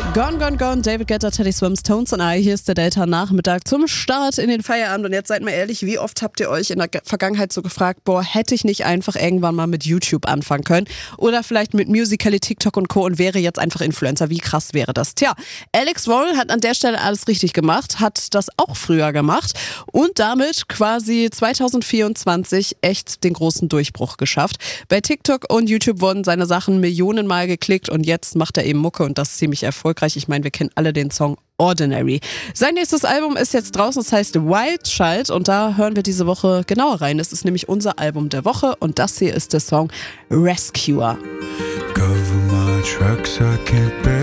Gone, Gone, Gone, David Guetta, Teddy Swims, Tones and I. Hier ist der Delta-Nachmittag zum Start in den Feierabend. Und jetzt seid mal ehrlich, wie oft habt ihr euch in der Vergangenheit so gefragt, hätte ich nicht einfach irgendwann mal mit YouTube anfangen können? Oder vielleicht mit Musical.ly, TikTok und Co. und wäre jetzt einfach Influencer. Wie krass wäre das? Tja, Alex Warrell hat an der Stelle alles richtig gemacht, hat das auch früher gemacht und damit quasi 2024 echt den großen Durchbruch geschafft. Bei TikTok und YouTube wurden seine Sachen millionenmal geklickt und jetzt macht er eben Mucke und das ziemlich erfolgreich. Ich meine, wir kennen alle den Song Ordinary. Sein nächstes Album ist jetzt draußen, es heißt Wild Child und da hören wir diese Woche genauer rein. Es ist nämlich unser Album der Woche und das hier ist der Song Rescuer.